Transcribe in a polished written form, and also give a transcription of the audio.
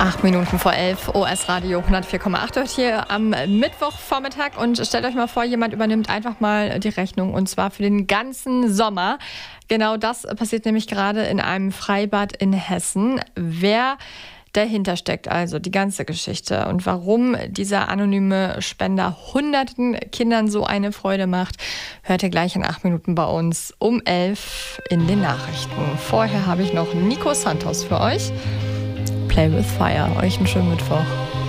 8 Minuten vor 11, OS Radio 104,8 heute hier am Mittwochvormittag. Und stellt euch mal vor, jemand übernimmt einfach mal die Rechnung, und zwar für den ganzen Sommer. Genau das passiert nämlich gerade in einem Freibad in Hessen. Wer dahinter steckt, also die ganze Geschichte, und warum dieser anonyme Spender hunderten Kindern so eine Freude macht, hört ihr gleich in 8 Minuten bei uns um 11 in den Nachrichten. Vorher habe ich noch Nico Santos für euch. Play with Fire. Euch einen schönen Mittwoch.